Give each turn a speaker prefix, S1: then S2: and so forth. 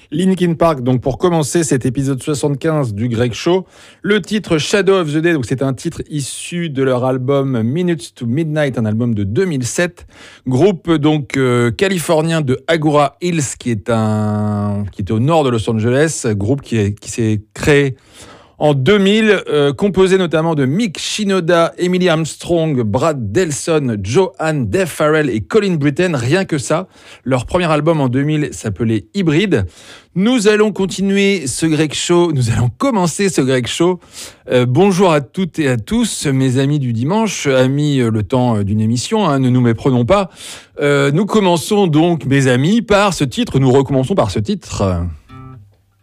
S1: Linkin Park, donc pour commencer cet épisode 75 du Greg Show, le titre Shadow of the Day, donc c'est un titre issu de leur album Minutes to Midnight, un album de 2007, groupe donc californien de Agoura Hills qui est au nord de Los Angeles, groupe qui s'est créé en 2000, composé notamment de Mick Shinoda, Emily Armstrong, Brad Delson, Joanne Dave Farrell et Colin Brittain, rien que ça. Leur premier album en 2000 s'appelait Hybrid. Nous allons commencer ce Greg Show. Bonjour à toutes et à tous, mes amis du dimanche, amis le temps d'une émission, ne nous méprenons pas. Nous commençons donc, mes amis, par ce titre, nous recommençons par ce titre.